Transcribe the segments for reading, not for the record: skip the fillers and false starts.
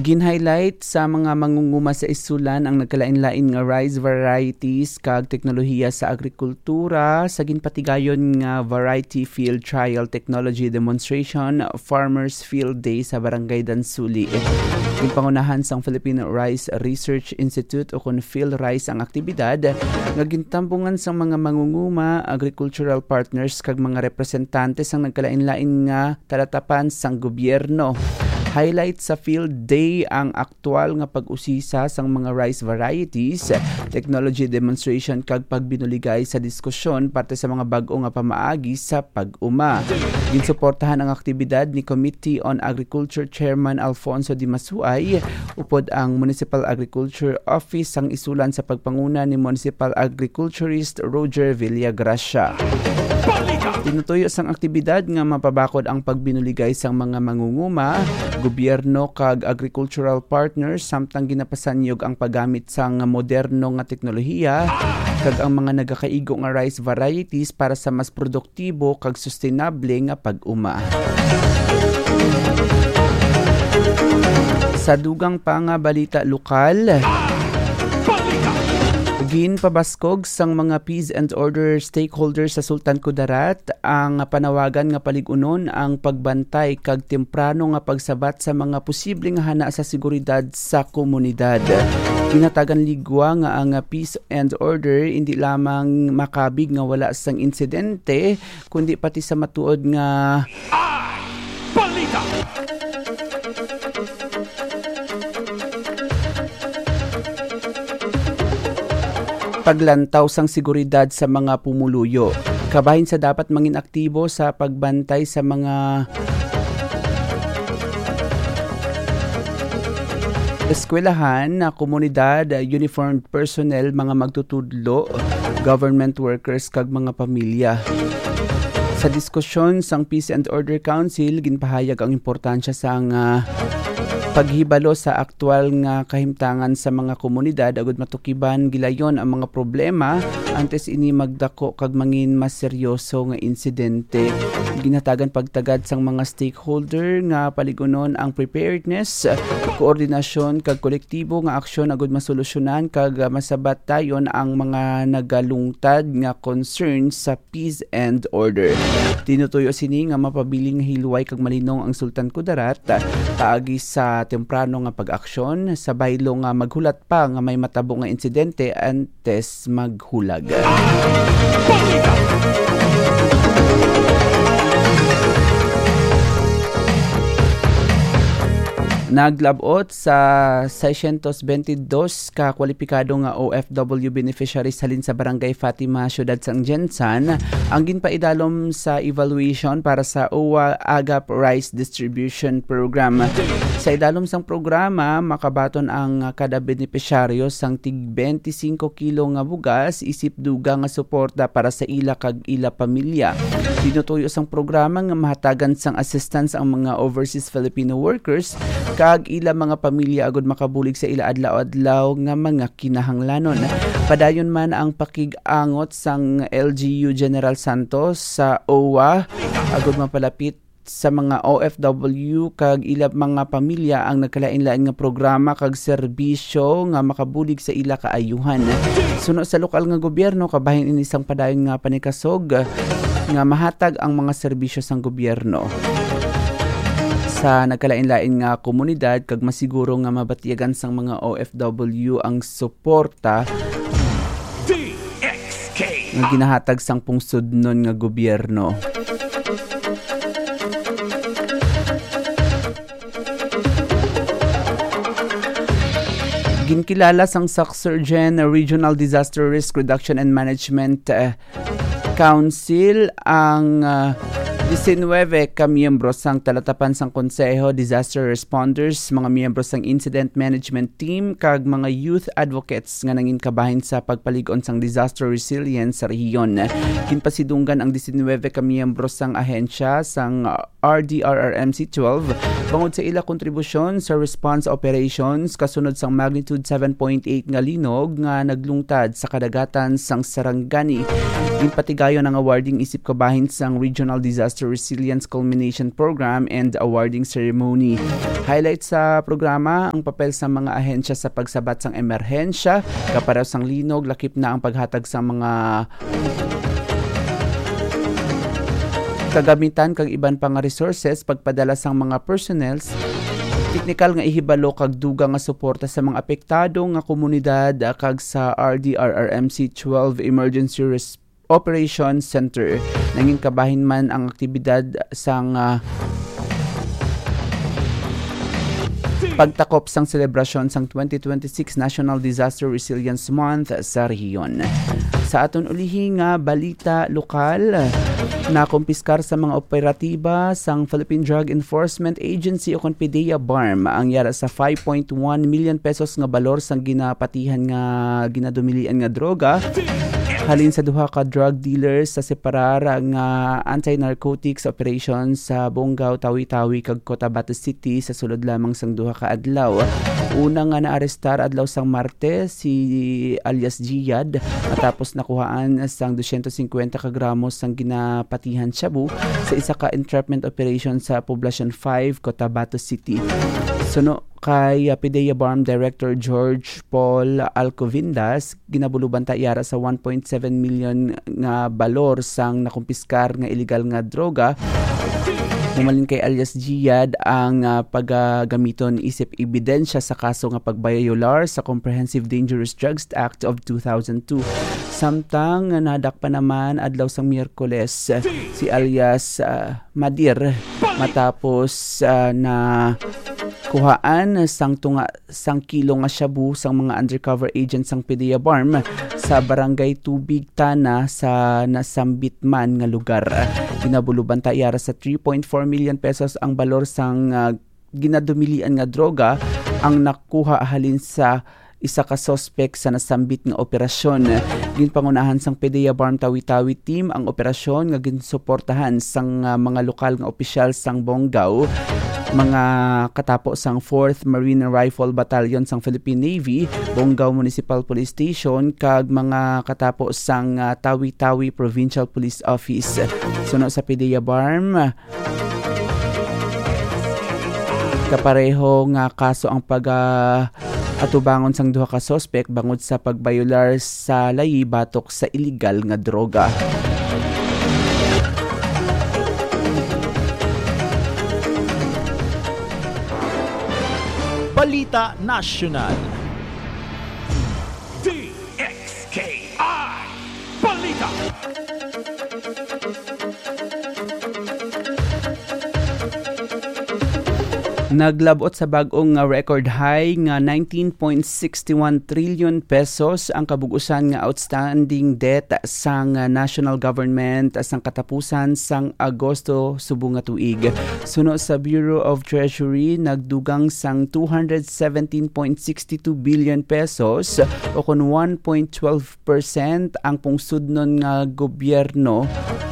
Gin-highlight sa mga mangunguma sa isulan ang nagkalain-lain nga rice varieties kag teknolohiya sa agrikultura sa ginpatigayon nga variety field trial technology demonstration Farmers Field Day sa Barangay Dansuli. Ginpangunahan sang Philippine Rice Research Institute o kun PhilRice ang aktibidad nga gintambungan sang mga mangunguma, agricultural partners kag mga representante sang nagkalain-lain nga talatapan sang gobyerno. Highlight sa Field Day ang aktwal nga pag-usisa sang mga rice varieties, technology demonstration kag pagbinuligay sa diskusyon parte sa mga bag-o nga pamaagi sa pag-uma. Ginsuportahan ang aktibidad ni Committee on Agriculture Chairman Alfonso Dimasuay upod ang Municipal Agriculture Office ang isulan sa pagpanguna ni Municipal Agriculturist Roger Villagracia. Tinutuyo sang aktibidad nga mapabakod ang pagbinuligay sang mga mangunguma, gobyerno kag agricultural partners samtang ginapasanyog ang paggamit sang moderno nga teknolohiya kag ang mga nagakaigo nga rice varieties para sa mas produktibo kag sustainable nga pag-uma. Sa dugang pa nga balita lokal, ginpabaskog sang mga peace and order stakeholders sa Sultan Kudarat ang panawagan nga paligunon ang pagbantay kag temprano nga pagsabat sa mga posibleng hana sa seguridad sa komunidad. Ginatagan ligwa nga ang peace and order hindi lamang makabig nga wala sang insidente kundi pati sa matuod nga balita. Paglantaw sang seguridad sa mga pumuluyo. Kabahin sa dapat mangin aktibo sa pagbantay sa mga eskwelahan na komunidad, uniformed personnel, mga magtutudlo, government workers kag mga pamilya. Sa diskusyon sang Peace and Order Council, ginpahayag ang importansya sang paghibalo sa aktwal nga kahimtangan sa mga komunidad agud matukiban gilayon ang mga problema antes ini magdako kag mangin mas seryoso nga insidente. Ginatagan pagtagad sang mga stakeholder nga paligunon ang preparedness, koordinasyon kag kolektibo nga aksyon agud masolusyonan kag masabat tayon ang mga nagalungtad nga concerns sa peace and order. Tinutuyo sini nga mapabiling hilway kag malinong ang Sultan Kudarat paagi sa temprano nga pag-aksyon sa baylo nga maghulat pa nga may matabo nga insidente antes maghulag. Naglabot sa 622 ka kwalipikado nga OFW beneficiaries halin sa Barangay Fatima, Syudad sang Jensan ang ginpaidalom sa evaluation para sa OWA Agap Rice Distribution Program. Sa idalom sang programa, makabaton ang kada beneficiaryo sang tig 25 kilo nga bugas isip duga nga suporta para sa ila kag ila pamilya. Tinutuyo sang programa nga mahatagan sang assistance ang mga overseas Filipino workers kag ila mga pamilya agud makabulig sa ila adlaw-adlaw nga mga kinahanglanon. Padayon man ang pakig-angot sang LGU General Santos sa OWA agud mapalapit sa mga OFW kag ila mga pamilya ang nagkalain-lain nga programa kag serbisyo nga makabulig sa ila kaayuhan. Suno sa lokal nga gobyerno kabahin ini sang padayon nga panikasog nga mahatag ang mga serbisyo sang gobyerno sa nagkalain-lain nga komunidad kag masiguro nga mabatiyagan sang mga OFW ang suporta nga ginahatag sang pungsudnon nga gobyerno. Ginkilala sang SACSURGEN Regional Disaster Risk Reduction and Management Council ang 19 ka miyembro sang talatapan sang konseho, disaster responders, mga miyembro sang incident management team kag mga youth advocates nga nangin kabahin sa pagpaligon sang disaster resilience sa rehiyon. Kinpasidunggan ang 19 ka miyembro sang ahensya sang RDRRMC 12 bangod sa ila kontribusyon sa response operations kasunod sang magnitude 7.8 nga linog nga naglungtad sa kadagatan sang Sarangani. Ginpatigayon ang awarding isip kabahin sang Regional Disaster Disaster Resilience Culmination Program and Awarding Ceremony. Highlight sa programa ang papel sa mga ahensya sa pagsabat sang emerhensya, kapareho sang linog, lakip na ang paghatag sa mga kagamitan kag iban pa nga resources, pagpadala sang mga personnels, teknikal nga ihibalo kag dugang nga suporta sa mga apektado nga komunidad kag sa RDRRMC 12 Emergency Operations Center. Nanging kabahin man ang aktibidad sang pagtakop sang selebrasyon sang 2026 National Disaster Resilience Month sa rehiyon. Sa aton ulihi nga balita lokal, na kumpiskar sa mga operatiba sang Philippine Drug Enforcement Agency o kon PDEA BARM ang yara sa 5.1 million pesos nga balor sang ginapatihan nga ginadumilian nga droga halin sa duha ka drug dealers sa separar nga anti-narcotics operations sa Bonggao, Tawi-Tawi kag Cotabato City sa sulod lamang sang duha ka adlaw. Una nga naarestar adlaw sang Martes si alias Jiyad matapos nakuhaan sang 250 ka gramos sang ginapatihan shabu sa isa ka entrapment operation sa Poblacion 5, Cotabato City. Suno kay PDEA BARM Director George Paul Alcovindas, ginabuluban ta yara sa 1.7 million nga balor sang nakumpiskar nga illegal nga droga. Humalin kay alias Jiyad ang paggamiton isip ebidensya sa kaso nga pagbayolar sa Comprehensive Dangerous Drugs Act of 2002. Samtang nadakpa naman adlaw sang Miyerkules si alias Madir matapos na kuhaan sang kilo nga shabu sang mga undercover agents sang PDEA BARM sa barangay Tubig Tana sa Nasambitman nga lugar. Ginabuluban ta yara sa 3.4 million pesos ang balor sang ginadumilian nga droga ang nakuha halin sa isa ka suspect sa nasambit nga operasyon. Ginpangunahan sang PDEA BARM Tawi-Tawi team ang operasyon nga ginsuportahan sang mga lokal nga opisyal sang Bonggao, mga katapo sang 4th Marine Rifle Battalion sang Philippine Navy, Bonggao Municipal Police Station kag mga katapo sang Tawi-Tawi Provincial Police Office. Suno sa PDEA BARM, kapareho nga kaso ang atubangon sang duha ka suspect bangod sa pagbayolar sa layi batok sa illegal nga droga. Balita Nasional. DXKI Balita. Naglabot sa bag-ong record high nga 19.61 trillion pesos ang kabugusan nga outstanding debt sang national government sang katapusan sang Agosto subong nga tuig. Suno sa Bureau of Treasury, nagdugang sang 217.62 billion pesos o kon 1.12% ang pungsudnon nga gobyerno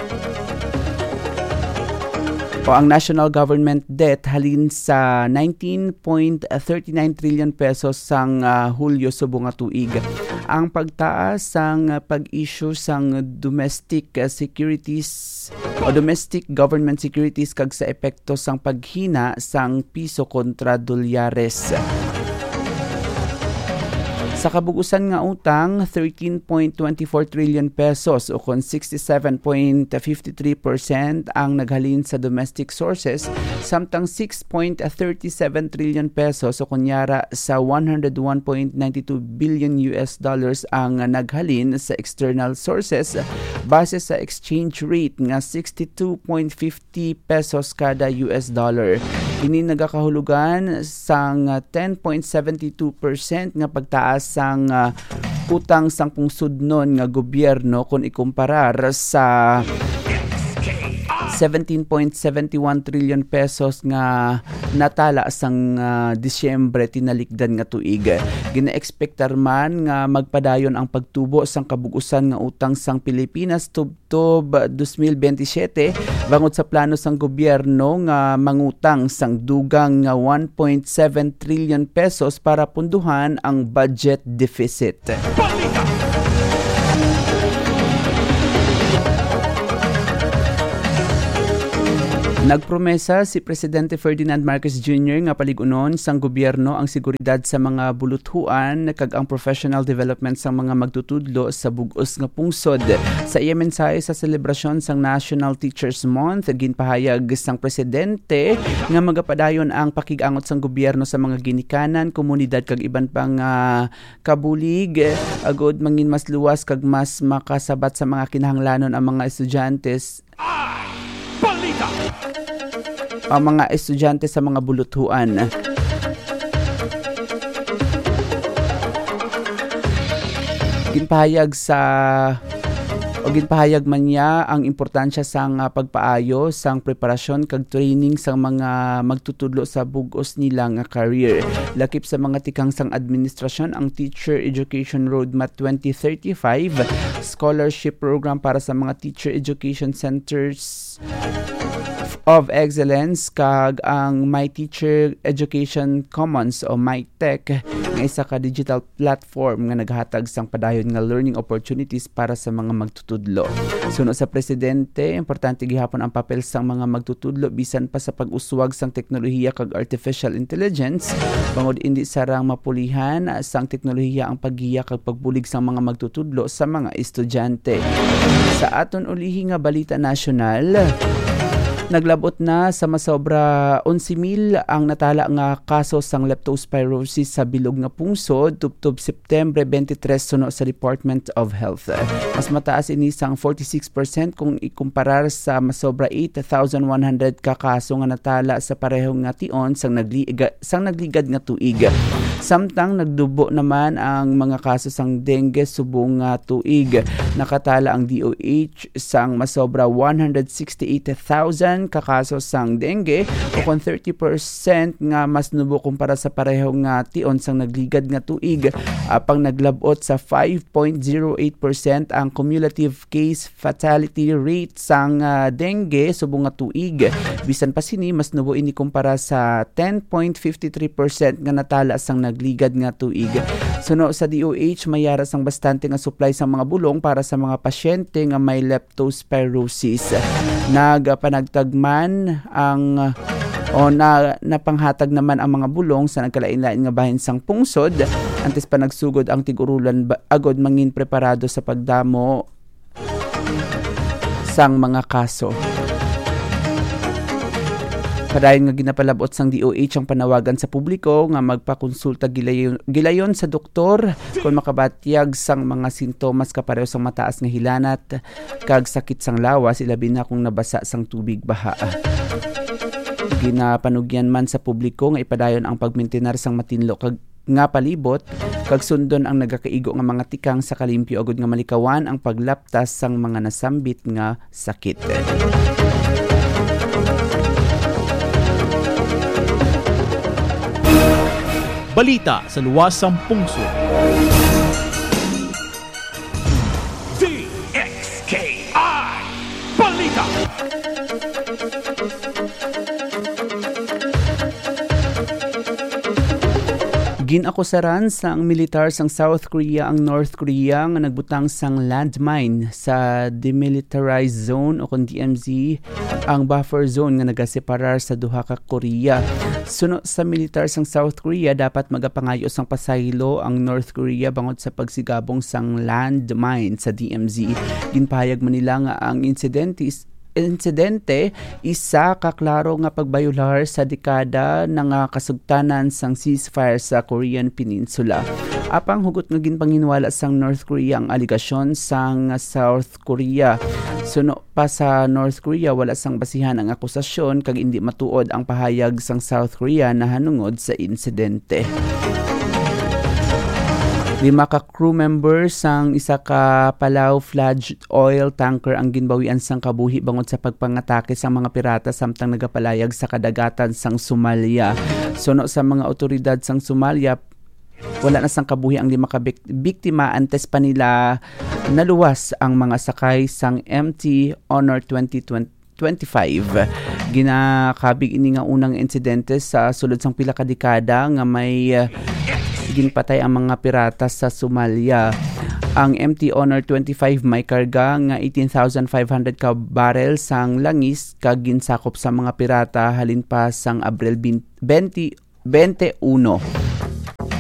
o ang national government debt halin sa 19.39 trillion pesos sang Hulyo subong nga tuig. Ang pagtaas sang pag-issue sang domestic securities o domestic government securities kag sa epekto sang paghina sang piso kontra dolyares. Sa kabugusan nga utang, 13.24 trillion pesos o kon 67.53% ang naghalin sa domestic sources, samtang 6.37 trillion pesos o kunyara sa 101.92 billion US dollars ang naghalin sa external sources base sa exchange rate nga 62.50 pesos kada US dollar. Ini nagakahulugan sang 10.72% nga pagtaas sang utang sang pungsudnon nga gobyerno kung ikumparar sa 17.71 trillion pesos nga natala sang Disyembre tinalikdan nga tuig. Gina-expectar man nga magpadayon ang pagtubo sang kabugusan nga utang sang Pilipinas tubtob 2027 bangod sa plano sang gobyerno nga mangutang sang dugang nga 1.7 trillion pesos para punduhan ang budget deficit. Nagpromesa si Presidente Ferdinand Marcos Jr. nga paligunon sang gobyerno ang seguridad sa mga buluthuan kag ang professional development sa mga magtutudlo sa bug-os nga pungsod. Sa iya mensahe sa selebrasyon sang National Teachers Month, ginpahayag sang presidente nga magapadayon ang pakigangot sang gobyerno sa mga ginikanan, komunidad kag iban pang kabulig agod mangin mas luwas kag mas makasabat sa mga kinahanglanon ang mga estudyante sa mga buluthuan. Ginpahayag man niya ang importansya sang pagpaayo sang preparasyon kag training sang mga magtutudlo sa bug-os nila nga career. Lakip sa mga tikang sang administrasyon ang Teacher Education Roadmap 2035 scholarship program para sa mga teacher education centers of Excellence kag ang My Teacher Education Commons o MyTech nga isa ka digital platform nga naghatag sang padayon nga learning opportunities para sa mga magtutudlo. Suno sa presidente, importante gihapon ang papel sang mga magtutudlo bisan pa sa pag-uswag sang teknolohiya kag artificial intelligence bangod indi sarang mapulihan sang teknolohiya ang paggiya kag pagbulig sang mga magtutudlo sa mga estudyante. Sa aton ulihi nga balita nasyonal, naglabot na sa masobra 11,000 ang natala nga kaso sang leptospirosis sa bilog nga pungsod tubtob September 23 suno sa Department of Health. Mas mataas ini sang 46% kung ikumparar sa masobra 8,100 ka kaso nga natala sa parehong nga tion sang nagligad nga tuig. Samtang nagdubo naman ang mga kaso sang dengue subong nga tuig. Nakatala ang DOH sang masobra 168,000 kakaso sang dengue o kung 30% nga mas nubo kumpara sa pareho nga tion sang nagligad nga tuig. Apang naglabot sa 5.08% ang cumulative case fatality rate sang dengue subong nga tuig. Bisan pa sini mas nubo ini kumpara sa 10.53% nga natala sang nagligad nga tuig. Suno sa DOH mayara sang bastante nga supply sang mga bulong para sa mga pasyente nga may leptospirosis. Nagpanagtagman ang napanghatag naman ang mga bulong sa nagkalain-lain nga bahin sang pungsod antes pa nagsugod ang tigurulan agod mangin preparado sa pagdamo sang mga kaso. Padayon nga ginapalabot sang DOH ang panawagan sa publiko nga magpakonsulta gilayon sa doktor kung makabatyag sang mga sintomas kapareho sang mataas nga hilanat kag sakit sang lawas ilabi na kung nabasa sang tubig baha. Ginapanugyan man sa publiko nga ipadayon ang pagmintinar sang matinlo kag nga palibot kag sundon ang nagakaigo nga mga tikang sa kalimpyo agud nga malikawan ang paglaptas sang mga nasambit nga sakit. Balita sa luwasang pungsod. DXKI Balita. Ginakusaran sang militar sang South Korea ang North Korea nga nagbutang sang landmine sa demilitarized zone o kung DMZ ang buffer zone nga nagaseparar sa duha ka Korea. Suno sa militar sang South Korea dapat magapangayo sang pasaylo ang North Korea bangod sa pagsigabong sang landmine sa DMZ. Ginpahayag man nila nga ang insidente isa kaklaro nga pagbayular sa dekada ng kasugtanan sang ceasefire sa Korean Peninsula. Apang hugot nga ginpanginwala sang North Korea ang aligasyon sang South Korea. Suno pa sa North Korea wala sang basihan ang akusasyon kag indi matuod ang pahayag sang South Korea na hanungod sa insidente. 5 ka crew members sang isa ka Palau flagged oil tanker ang ginbawian sang kabuhi bangod sa pagpangatake sa mga pirata samtang nagapalayag sa kadagatan sang Somalia. Suno sa mga otoridad sang Somalia, wala na sang kabuhi ang 5 ka biktima antes pa nila naluwas ang mga sakay sang MT Honor 2025. Ginakabig ini nga unang insidente sa sulod sang pila ka dekada nga may ginpatay ang mga pirata sa Somalia. Ang MT Honor 25 may karga nga 18,500 ka barrel sang langis kag ginsakop sa mga pirata halin pa sang Abril 21.